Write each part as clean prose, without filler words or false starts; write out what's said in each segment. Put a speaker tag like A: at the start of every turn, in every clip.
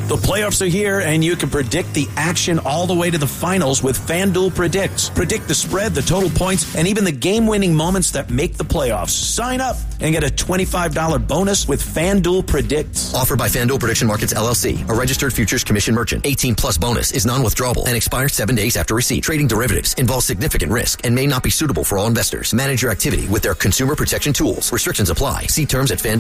A: The playoffs are here, and you can predict the action all the way to the finals with FanDuel Predicts. Predict the spread, the total points, and even the game-winning moments that make the playoffs. Sign up and get a $25 bonus with FanDuel Predicts.
B: Offered by FanDuel Prediction Markets, LLC, a registered futures commission merchant. 18 plus bonus is non-withdrawable and expires 7 days after receipt. Trading derivatives involves significant risk and may not be suitable for all investors. Manage your activity with their consumer protection tools. Restrictions apply. See terms at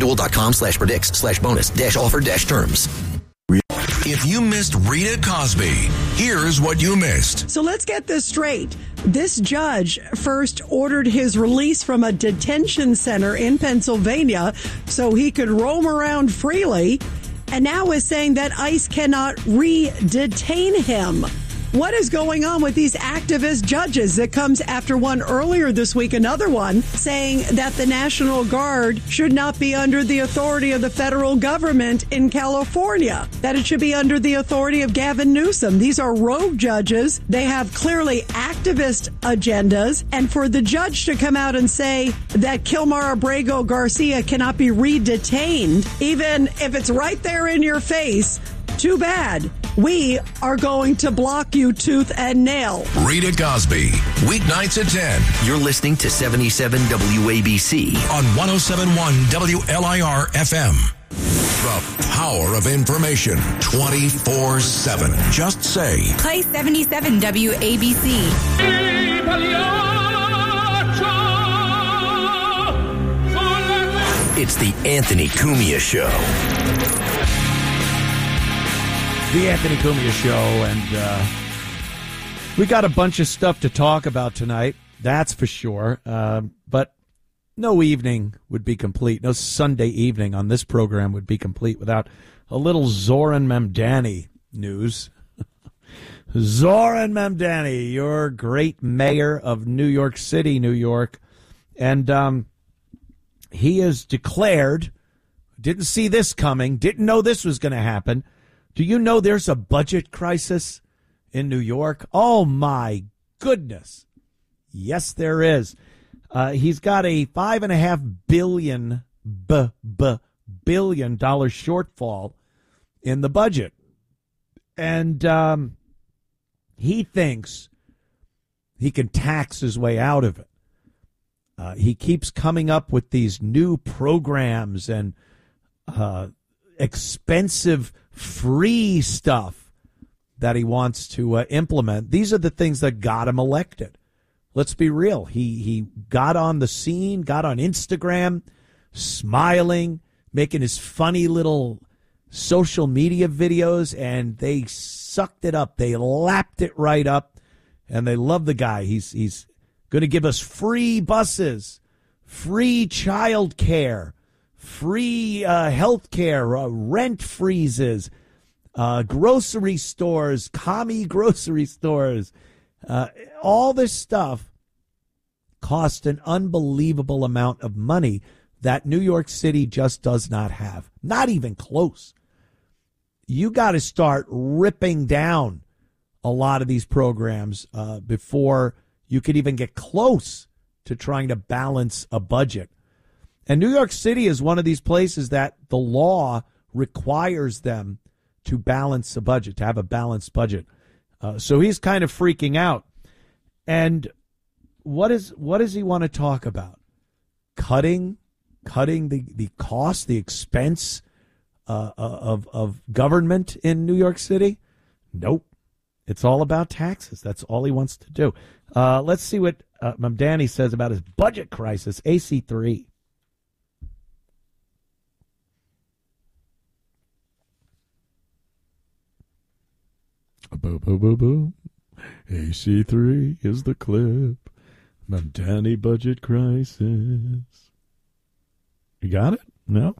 B: FanDuel.com/predicts/bonus-offer-terms.
C: If you missed Rita Cosby, here's what you missed.
D: So let's get this straight. This judge first ordered his release from a detention center in Pennsylvania so he could roam around freely, and now is saying that ICE cannot re-detain him. What is going on with these activist judges? That comes after one earlier this week, another one saying that the National Guard should not be under the authority of the federal government in California, that it should be under the authority of Gavin Newsom. These are rogue judges. They have clearly activist agendas. And for the judge to come out and say that Kilmar Abrego Garcia cannot be re-detained, even if it's right there in your face, too bad. We are going to block you tooth and nail.
C: Rita Cosby, weeknights at 10.
B: You're listening to 77 WABC
C: on 107.1 WLIR FM. The power of information 24/7. Just say,
E: play 77 WABC.
B: It's the Anthony Cumia Show.
F: The Anthony Cumia Show, and we got a bunch of stuff to talk about tonight, that's for sure. But no evening would be complete. No Sunday evening on this program would be complete without a little Zoran Mamdani news. Zoran Mamdani, your great mayor of New York City, New York. And he has declared, didn't see this coming, didn't know this was going to happen. Do you know there's a budget crisis in New York? Oh, my goodness. Yes, there is. He's got a $5.5 billion shortfall in the budget. And he thinks he can tax his way out of it. He keeps coming up with these new programs and expensive free stuff that he wants to implement. These are the things that got him elected. Let's be real. He got on the scene, got on Instagram, smiling, making his funny little social media videos, and they sucked it up. They lapped it right up, and they love the guy. He's going to give us free buses, free child care, free health care, rent freezes, grocery stores, commie grocery stores. All this stuff cost an unbelievable amount of money that New York City just does not have. Not even close. You got to start ripping down a lot of these programs before you could even get close to trying to balance a budget. And New York City is one of these places that the law requires them to balance a budget, to have a balanced budget. So he's kind of freaking out. And what does he want to talk about? Cutting the cost, the expense of government in New York City? Nope. It's all about taxes. That's all he wants to do. Let's see what Mamdani says about his budget crisis. AC3. Boo, boo, boo, boo. AC3 is the clip. Mamdani budget crisis. You got it? No?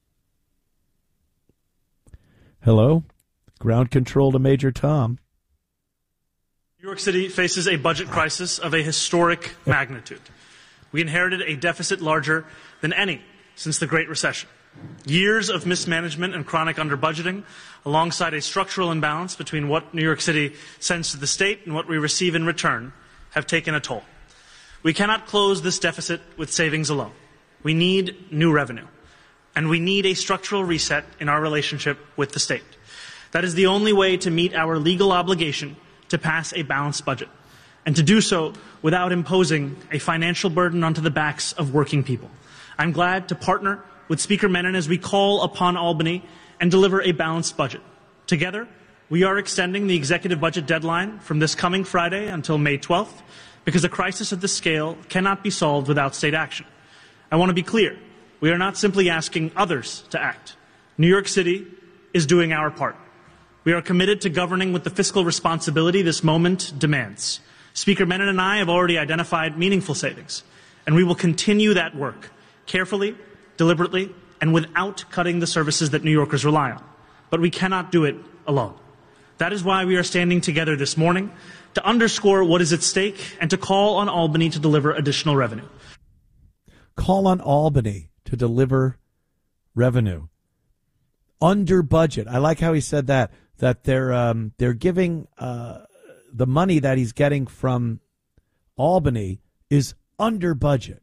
F: Hello? Ground control to Major Tom.
G: New York City faces a budget crisis of a historic magnitude. We inherited a deficit larger than any since the Great Recession. Years of mismanagement and chronic underbudgeting, alongside a structural imbalance between what New York City sends to the state and what we receive in return, have taken a toll. We cannot close this deficit with savings alone. We need new revenue, and we need a structural reset in our relationship with the state. That is the only way to meet our legal obligation to pass a balanced budget, and to do so without imposing a financial burden onto the backs of working people. I'm glad to partner with Speaker Menon as we call upon Albany and deliver a balanced budget. Together, we are extending the executive budget deadline from this coming Friday until May 12th, because a crisis of this scale cannot be solved without state action. I want to be clear. We are not simply asking others to act. New York City is doing our part. We are committed to governing with the fiscal responsibility this moment demands. Speaker Menon and I have already identified meaningful savings, and we will continue that work carefully, deliberately, and without cutting the services that New Yorkers rely on. But we cannot do it alone. That is why we are standing together this morning, to underscore what is at stake and to call on Albany to deliver additional revenue.
F: Call on Albany to deliver revenue. Under budget. I like how he said that they're giving the money that he's getting from Albany is under budget.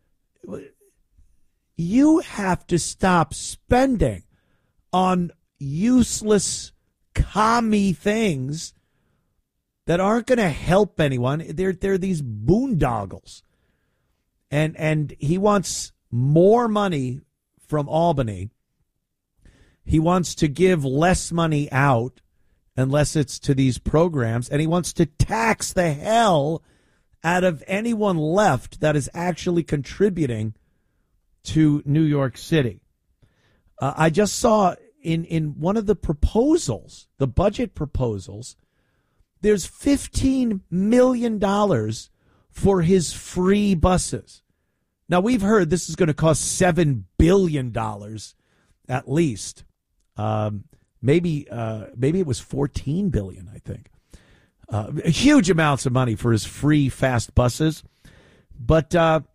F: You have to stop spending on useless commie things that aren't going to help anyone. They're these boondoggles. And he wants more money from Albany. He wants to give less money out unless it's to these programs. And he wants to tax the hell out of anyone left that is actually contributing to New York City. I just saw in one of the proposals, the budget proposals, there's $15 million for his free buses. Now, we've heard this is going to cost $7 billion at least. Maybe it was $14 billion, I think. Huge amounts of money for his free fast buses. But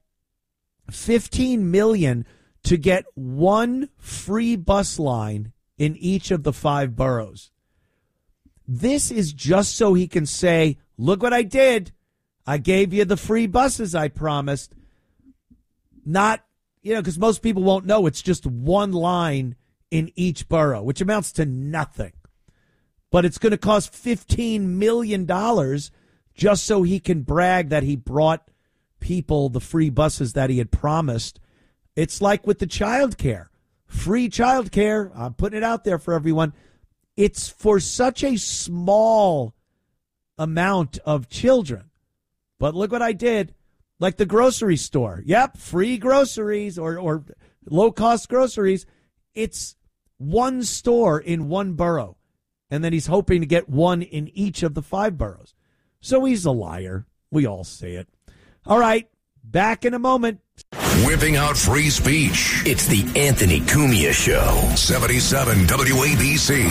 F: $15 million to get one free bus line in each of the 5 boroughs. This is just so he can say, look what I did. I gave you the free buses I promised. Not, because most people won't know it's just one line in each borough, which amounts to nothing. But it's going to cost $15 million just so he can brag that he brought people the free buses that he had promised. It's like with the child care. Free child care, I'm putting it out there for everyone. It's for such a small amount of children. But look what I did. Like the grocery store. Yep, free groceries or low-cost groceries. It's one store in one borough. And then he's hoping to get one in each of the 5 boroughs. So he's a liar. We all say it. All right, back in a moment.
C: Whipping out free speech.
B: It's the Anthony Cumia Show.
C: 77 WABC.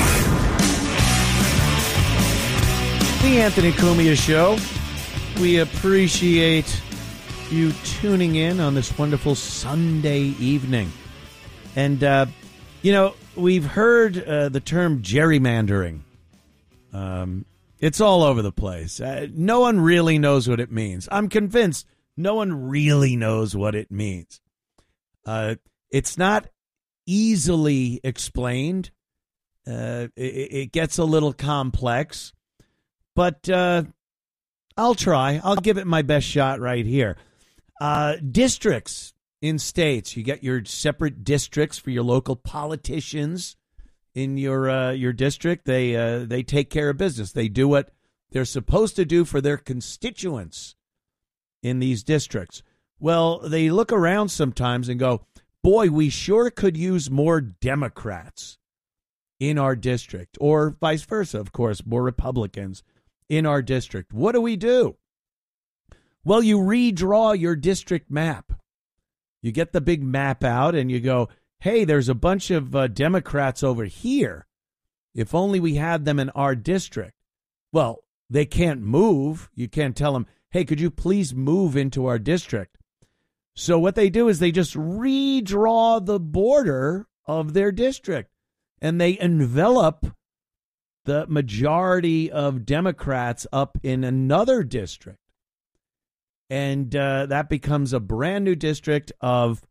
F: The Anthony Cumia Show. We appreciate you tuning in on this wonderful Sunday evening. And, we've heard the term gerrymandering. It's all over the place. No one really knows what it means. I'm convinced no one really knows what it means. It's not easily explained. It gets a little complex. But I'll try. I'll give it my best shot right here. Districts in states. You get your separate districts for your local politicians in your district. They take care of business. They do what they're supposed to do for their constituents in these districts. Well, they look around sometimes and go, boy, we sure could use more Democrats in our district, or vice versa, of course, more Republicans in our district. What do? Well, you redraw your district map. You get the big map out and you go, hey, there's a bunch of Democrats over here. If only we had them in our district. Well, they can't move. You can't tell them, hey, could you please move into our district? So what they do is they just redraw the border of their district, and they envelop the majority of Democrats up in another district. And that becomes a brand new district of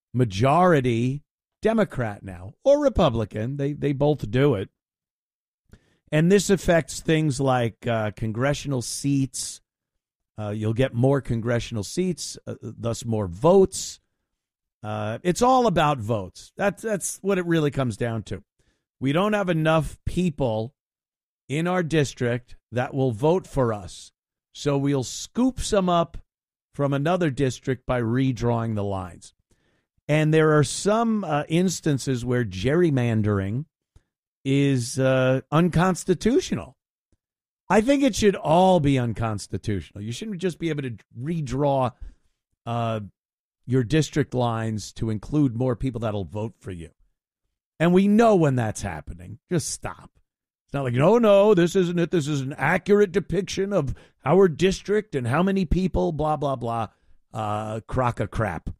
F: majority Democrat now, or Republican. They both do it. And this affects things like congressional seats. You'll get more congressional seats, thus more votes. It's all about votes. That's what it really comes down to. We don't have enough people in our district that will vote for us. So we'll scoop some up from another district by redrawing the lines. And there are some instances where gerrymandering is unconstitutional. I think it should all be unconstitutional. You shouldn't just be able to redraw your district lines to include more people that'll vote for you. And we know when that's happening. Just stop. It's not like, no, this isn't it. This is an accurate depiction of our district and how many people, blah, blah, blah, crock of crap.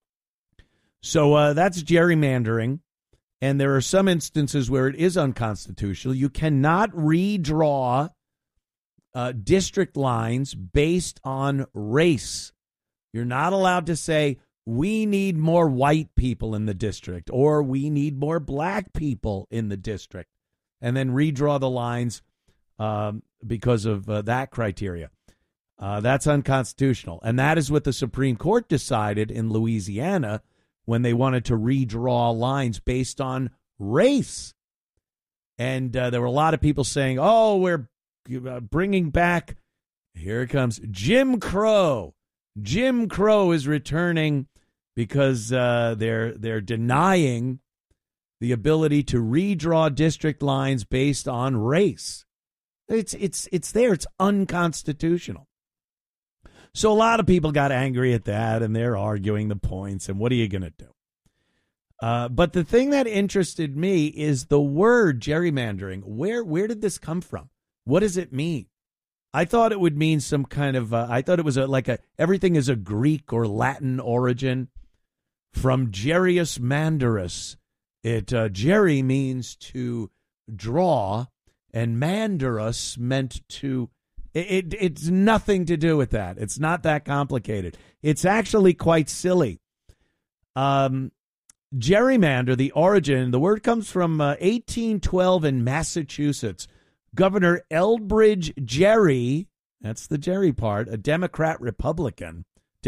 F: So that's gerrymandering. And there are some instances where it is unconstitutional. You cannot redraw district lines based on race. You're not allowed to say, we need more white people in the district or we need more black people in the district, and then redraw the lines because of that criteria. That's unconstitutional. And that is what the Supreme Court decided in Louisiana when they wanted to redraw lines based on race. And there were a lot of people saying, we're bringing back, here it comes, Jim Crow. Jim Crow is returning because they're denying the ability to redraw district lines based on race. It's there. It's unconstitutional. So a lot of people got angry at that, and they're arguing the points, and what are you going to do? But the thing that interested me is the word gerrymandering. Where did this come from? What does it mean? I thought it would mean some kind of, I thought it was everything is a Greek or Latin origin from Gerrius Mandarus. Jerry means to draw, and Mandarus meant to, it's nothing to do with that. It's not that complicated. It's actually quite silly. Gerrymander, the origin, the word comes from 1812 in Massachusetts. Governor Elbridge Gerry, that's the Gerry part, a Democratic Republican,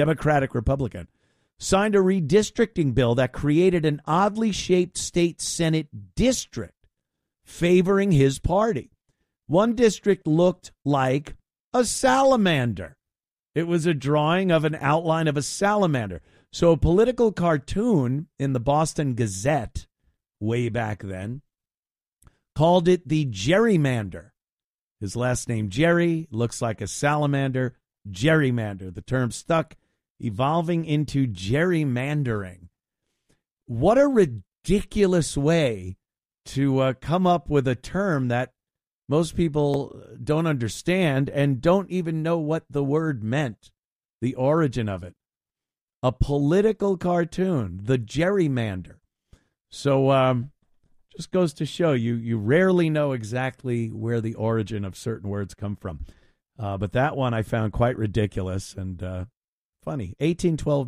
F: signed a redistricting bill that created an oddly shaped state Senate district favoring his party. One district looked like a salamander. It was a drawing of an outline of a salamander. So a political cartoon in the Boston Gazette way back then called it the gerrymander. His last name, Jerry, looks like a salamander. Gerrymander. The term stuck, evolving into gerrymandering. What a ridiculous way to come up with a term that most people don't understand and don't even know what the word meant, the origin of it. A political cartoon, the gerrymander. So, just goes to show you rarely know exactly where the origin of certain words come from. But that one I found quite ridiculous and funny. 1812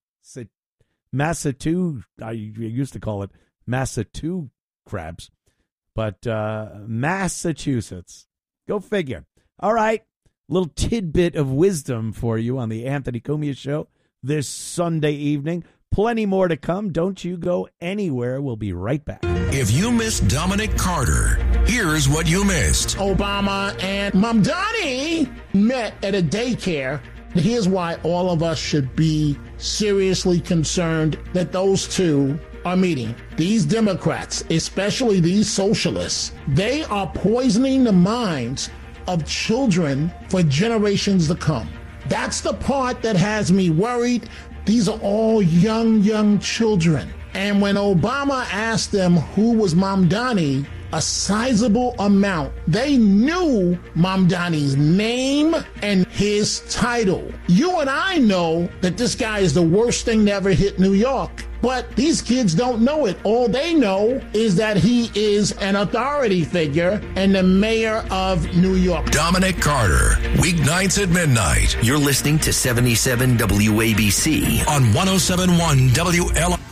F: Massachusetts, I used to call it Massachusetts crabs, but Massachusetts. Go figure. All right, little tidbit of wisdom for you on the Anthony Cumia Show this Sunday evening. Plenty more to come. Don't you go anywhere. We'll be right back.
C: If you missed Dominic Carter, here's what you missed.
H: Obama and Mamdani met at a daycare. Here's why all of us should be seriously concerned that those two are meeting. These Democrats, especially these socialists, they are poisoning the minds of children for generations to come. That's the part that has me worried. These are all young children. And when Obama asked them who was Mamdani, a sizable amount, they knew Mamdani's name and his title. You and I know that this guy is the worst thing to ever hit New York. But these kids don't know it. All they know is that he is an authority figure and the mayor of New York.
C: Dominic Carter, weeknights at midnight.
B: You're listening to 77 WABC
C: On 107.1 WL.